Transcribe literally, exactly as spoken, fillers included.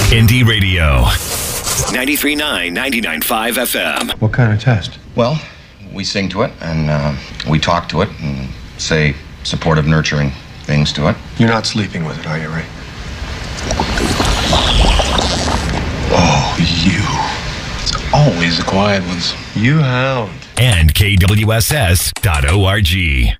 Indie Radio. ninety-three point nine, ninety-nine point five F M. What kind of test? Well, we sing to it, and uh, we talk to it, and say supportive, nurturing things to it. You're not sleeping with it, are you, Ray? Oh, you. It's always the quiet ones. You hound. And K W S S dot org.